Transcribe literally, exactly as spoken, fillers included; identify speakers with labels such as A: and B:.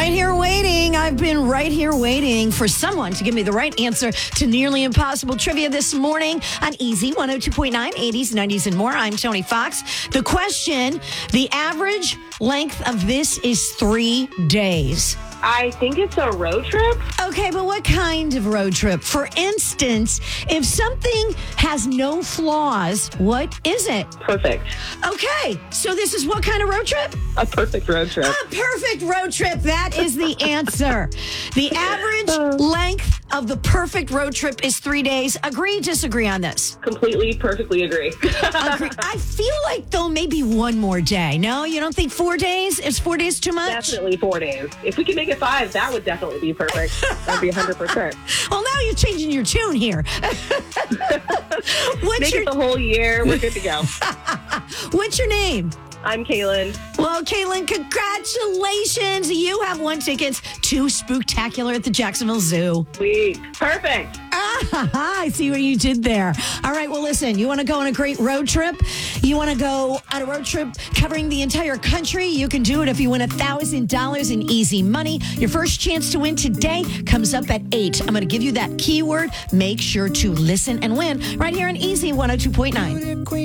A: right here waiting. I've been right here waiting for someone to give me the right answer to nearly impossible trivia this morning on Easy one oh two point nine, eighties, nineties, and more. I'm Tony Fox. The question, the average length of this is three days.
B: I think it's a road trip.
A: Okay, but what kind of road trip? For instance, if something has no flaws, what is it?
B: Perfect.
A: Okay, so this is what kind of road trip?
B: A perfect road trip.
A: A perfect road trip. That is the answer. The average length of the perfect road trip is three days. Agree, disagree on this?
B: Completely, perfectly agree.
A: Agree. I feel like, though, maybe one more day. No, you don't think four days? Is four days too much?
B: Definitely four days. If we could make it five, that would definitely be perfect. That'd be one hundred percent.
A: Well, now you're changing your tune here. What's
B: Make
A: your...
B: it the whole year. We're good to go.
A: What's your name?
B: I'm Kaylin.
A: Well, Kaylin, congratulations. You have won tickets to Spooktacular at the Jacksonville Zoo.
B: Sweet. Perfect.
A: Ah, I see what you did there. All right, well, listen, you want to go on a great road trip? You want to go on a road trip covering the entire country? You can do it if you win one thousand dollars in easy money. Your first chance to win today comes up at eight. I'm going to give you that keyword. Make sure to listen and win right here on Easy one oh two point nine.